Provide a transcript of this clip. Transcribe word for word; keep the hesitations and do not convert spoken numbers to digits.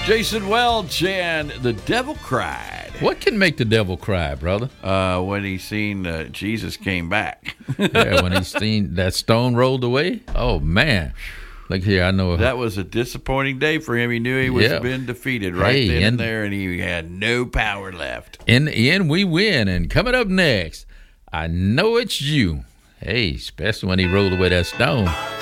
Jason Welch and The Devil Cried. What can make the devil cry, brother? Uh, when he seen uh, Jesus came back. Yeah, when he seen that stone rolled away. Oh, man. Look here, I know. That was a disappointing day for him. He knew he was Yeah. been defeated right Hey, then and and- there, and he had no power left. In the end, we win. And coming up next, I know it's you. Hey, especially when he rolled away that stone.